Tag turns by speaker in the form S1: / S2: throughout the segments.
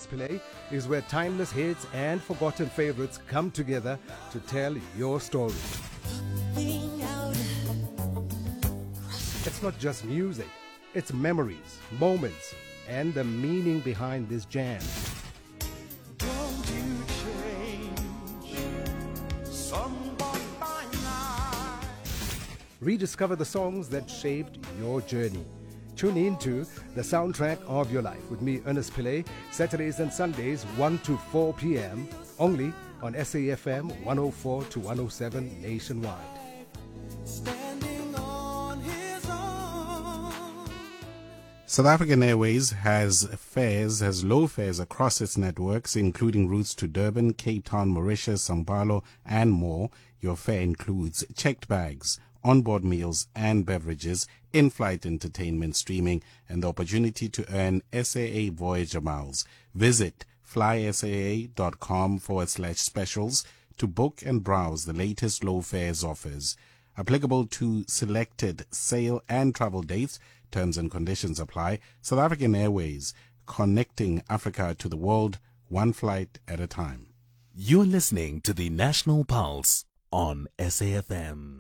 S1: Ernest Pillay is where timeless hits and forgotten favorites come together to tell your story. It's not just music, it's memories, moments, and the meaning behind this jam.
S2: Don't you change someone by night.
S1: Rediscover the songs that shaped your journey. Tune in to The Soundtrack of Your Life with me, Ernest Pillay, Saturdays and Sundays, 1 to 4 p.m., only on SAFM 104 to 107 nationwide.
S2: Standing on his own.
S3: South African Airways has low fares across its networks, including routes to Durban, Cape Town, Mauritius, Sao Paulo, and more. Your fare includes checked bags, onboard meals and beverages, in-flight entertainment, streaming, and the opportunity to earn SAA Voyager miles. Visit flysaa.com/specials to book and browse the latest low fares offers. Applicable to selected sale and travel dates. Terms and conditions apply. South African Airways, connecting Africa to the world, one flight at a time.
S4: You're listening to the National Pulse on SAFM.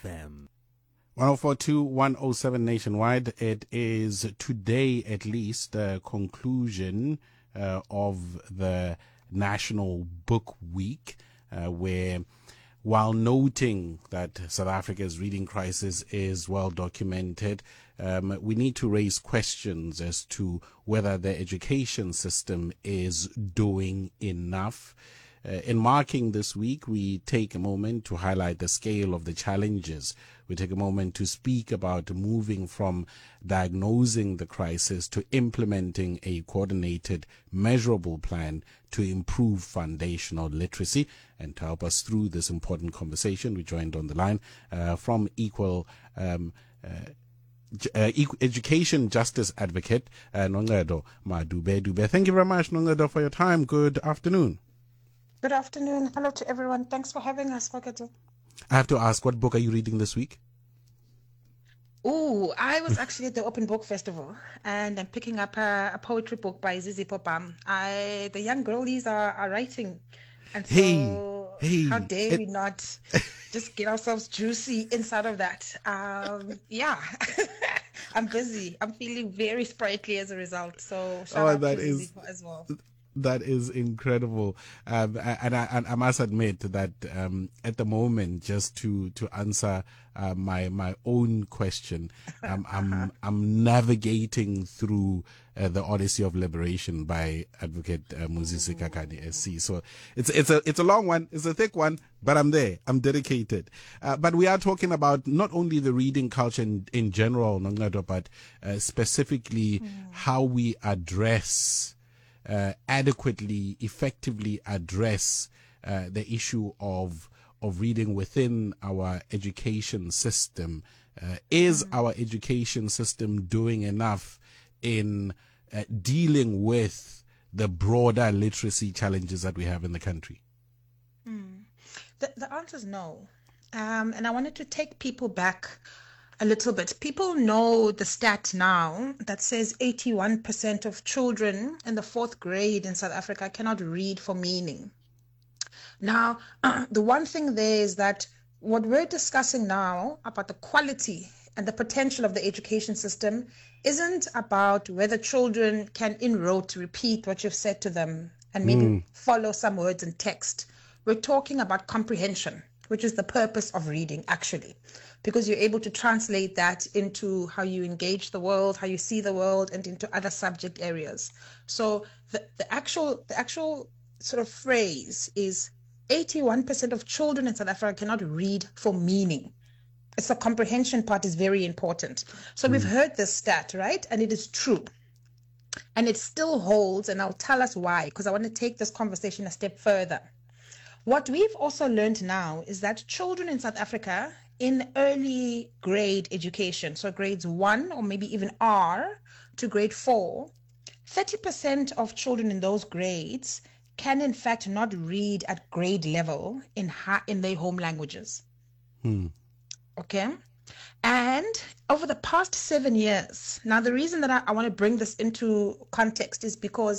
S3: 1042, 107 nationwide. It is today, at least, the conclusion of the National Book Week, where, while noting that South Africa's reading crisis is well documented, we need to raise questions as to whether the education system is doing enough. In marking this week, we take a moment to highlight the scale of the challenges. We take a moment to speak about moving from diagnosing the crisis to implementing a coordinated, measurable plan to improve foundational literacy. And to help us through this important conversation, we joined on the line from Education Justice Advocate, Noncedo Madube. Thank you very much, Noncedo, for your time. Good afternoon.
S5: Good afternoon. Hello to everyone. Thanks for having us, Wakato.
S3: I have to ask, what book are you reading this week?
S5: Oh, I was actually at the Open Book Festival, and I'm picking up a poetry book by Zizi Popam. The young girlies are writing, and so how dare we not just get ourselves juicy inside of that? Yeah, I'm busy. I'm feeling very sprightly as a result. So shout out to Zizi as well.
S3: That is incredible, and I must admit that at the moment, just to answer my own question, I'm navigating through the Odyssey of Liberation by Advocate Moses Sekhakhane SC. So it's a long one, it's a thick one, but I'm there, I'm dedicated. But we are talking about not only the reading culture in general, Noncedo, but specifically how we address. Adequately, effectively address the issue of reading within our education system. Is our education system doing enough in dealing with the broader literacy challenges that we have in the country?
S5: The answer is no. And I wanted to take people back a little bit. People know the stat now that says 81% of children in the 4th grade in South Africa cannot read for meaning. Now, the one thing there is that what we're discussing now about the quality and the potential of the education system isn't about whether children can in rote repeat what you've said to them and maybe follow some words in text. We're talking about comprehension, which is the purpose of reading, actually, because you're able to translate that into how you engage the world, how you see the world, and into other subject areas. So the actual sort of phrase is 81% of children in South Africa cannot read for meaning. It's the comprehension part is very important. So we've heard this stat, right? And it is true. And it still holds, and I'll tell us why, because I want to take this conversation a step further. What we've also learned now is that children in South Africa in early grade education, so grades 1 or maybe even R to grade 4, 30% of children in those grades can in fact not read at grade level in their home languages. Okay? And over the past 7 years, now the reason that I want to bring this into context is because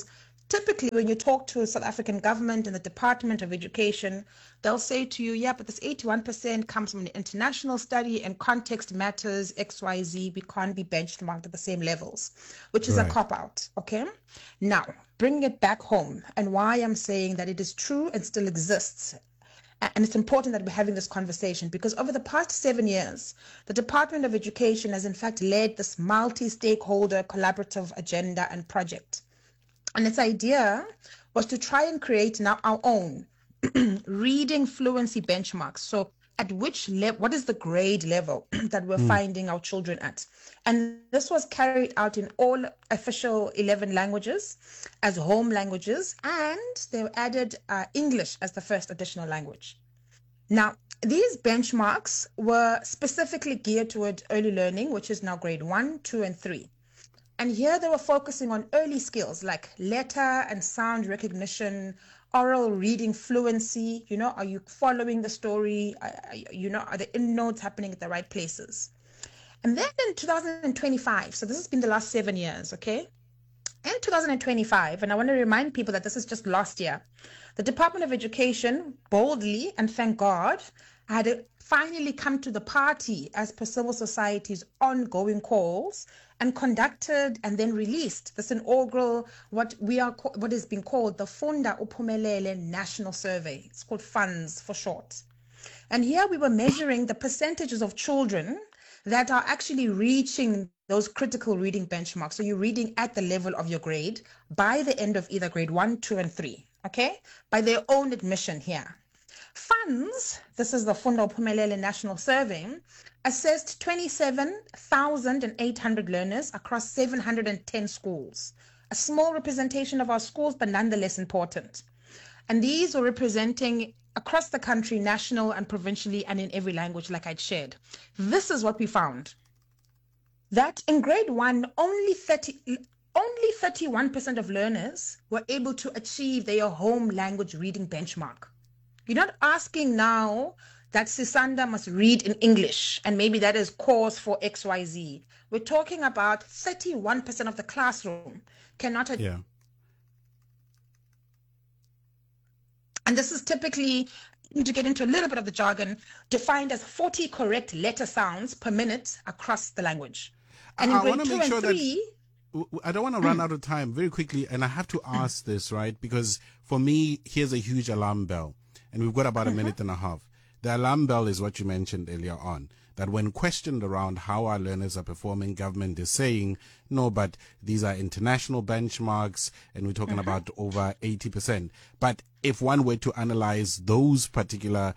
S5: typically when you talk to South African government and the Department of Education, they'll say to you, yeah, but this 81% comes from an international study and context matters, XYZ, we can't be benchmarked at the same levels, which is a
S3: Right.
S5: cop-out, okay? Now, bringing it back home and why I'm saying that it is true and still exists. And it's important that we're having this conversation because over the past 7 years, the Department of Education has in fact led this multi-stakeholder collaborative agenda and project. And its idea was to try and create now our own reading fluency benchmarks. So at which level, what is the grade level that we're finding our children at? And this was carried out in all official 11 languages as home languages, and they added English as the first additional language. Now, these benchmarks were specifically geared toward early learning, which is now grade 1, 2, and 3. And here they were focusing on early skills like letter and sound recognition, oral reading fluency. You know, are you following the story? Are the end notes happening at the right places? And then in 2025, so this has been the last 7 years, okay? In 2025, and I want to remind people that this is just last year, the Department of Education boldly, and thank God, had finally come to the party as per civil society's ongoing calls and conducted and then released this inaugural, what is being called the Funda Uphumelele National Survey. It's called FUNDS for short. And here we were measuring the percentages of children that are actually reaching those critical reading benchmarks. So you're reading at the level of your grade by the end of either grade 1, 2, and 3, okay? By their own admission here. Funds, this is the Funda Uphumelele National Survey, assessed 27,800 learners across 710 schools. A small representation of our schools, but nonetheless important. And these were representing across the country, national and provincially, and in every language like I'd shared. This is what we found. That in grade 1, only 31% of learners were able to achieve their home language reading benchmark. You're not asking now that Sisanda must read in English, and maybe that is cause for XYZ. We're talking about 31% of the classroom cannot.
S3: Yeah.
S5: And this is typically, to get into a little bit of the jargon, defined as 40 correct letter sounds per minute across the language. And in
S3: I
S5: grade
S3: want to
S5: 2
S3: make
S5: and
S3: sure
S5: 3,
S3: I don't want to run out of time very quickly, and I have to ask this, right? Because for me, here's a huge alarm bell, and we've got about a minute and a half. The alarm bell is what you mentioned earlier on, that when questioned around how our learners are performing, government is saying, no, but these are international benchmarks, and we're talking about over 80%. But if one were to analyze those particular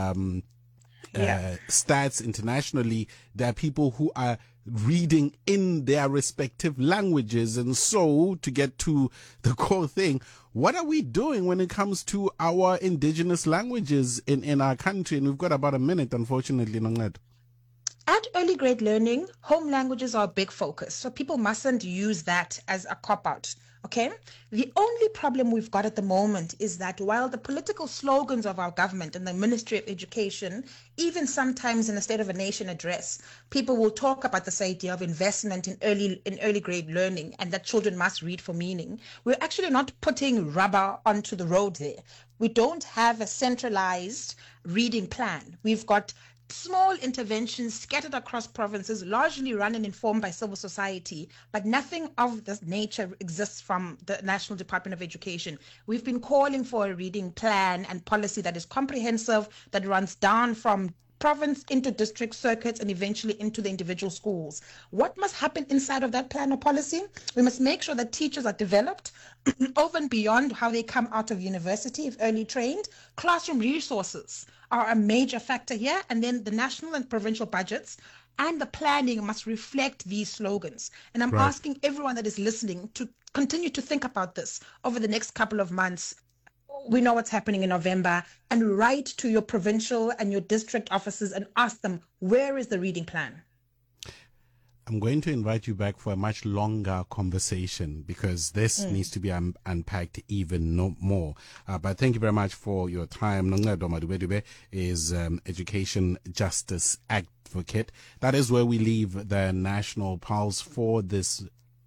S3: stats internationally, there are people who are reading in their respective languages. And so, to get to the core thing, what are we doing when it comes to our indigenous languages in our country? And we've got about a minute, unfortunately, Nongad.
S5: at early grade learning, home languages are a big focus. So people mustn't use that as a cop-out. Okay, the only problem we've got at the moment is that while the political slogans of our government and the Ministry of Education, even sometimes in the State of a Nation address, people will talk about this idea of investment in early grade learning and that children must read for meaning. We're actually not putting rubber onto the road there. We don't have a centralized reading plan. We've got small interventions scattered across provinces, largely run and informed by civil society, but nothing of this nature exists from the National Department of Education. We've been calling for a reading plan and policy that is comprehensive, that runs down from province into district circuits and eventually into the individual schools. What must happen inside of that plan or policy? We must make sure that teachers are developed over and beyond how they come out of university, if early trained. Classroom resources are a major factor here, and then the national and provincial budgets and the planning must reflect these slogans. And I'm asking everyone that is listening to continue to think about this over the next couple of months. We know what's happening in November, and write to your provincial and your district offices and ask them, where is the reading plan?
S3: I'm going to invite you back for a much longer conversation because this needs to be unpacked even more. But thank you very much for your time. Nonqedo Madube is Education Justice Advocate. That is where we leave the National Pulse for this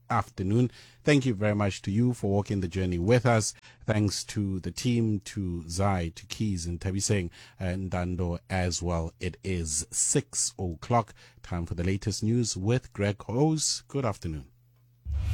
S3: afternoon. Thank you very much to you for walking the journey with us. Thanks to the team, to Zai, to Keys and Tabiseng and Dando as well. It is 6 o'clock. Time for the latest news with Greg Hose. Good afternoon.